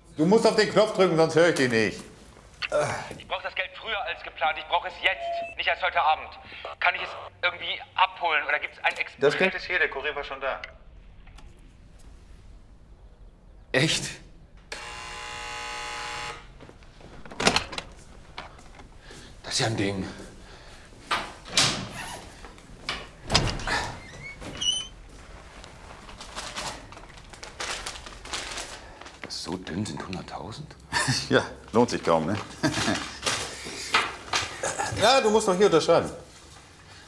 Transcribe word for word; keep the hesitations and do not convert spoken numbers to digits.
Du musst auf den Knopf drücken, sonst höre ich dich nicht. Ich brauche das Geld früher als geplant. Ich brauche es jetzt, nicht als heute Abend. Kann ich es irgendwie abholen oder gibt es ein Ex... Das Geld ist hier, der Kurier war schon da. Echt? Das ist ja ein Ding. So dünn sind hunderttausend? Ja, lohnt sich kaum, ne? Ja, du musst doch hier unterschreiben.